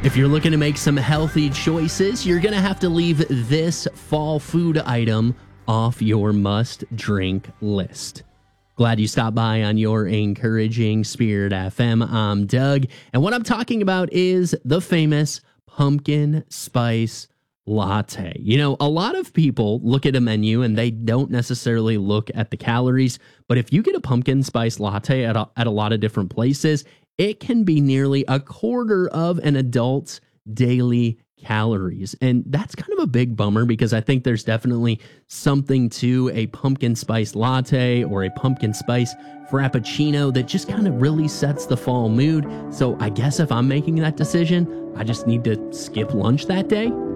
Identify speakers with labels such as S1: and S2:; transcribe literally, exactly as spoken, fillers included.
S1: If you're looking to make some healthy choices, you're going to have to leave this fall food item off your must-drink list. Glad you stopped by on your encouraging Spirit F M. I'm Doug, and what I'm talking about is the famous pumpkin spice latte. You know, a lot of people look at a menu and they don't necessarily look at the calories, but if you get a pumpkin spice latte at a, at a lot of different places, it can be nearly a quarter of an adult's daily calories. And that's kind of a big bummer because I think there's definitely something to a pumpkin spice latte or a pumpkin spice frappuccino that just kind of really sets the fall mood. So I guess if I'm making that decision, I just need to skip lunch that day.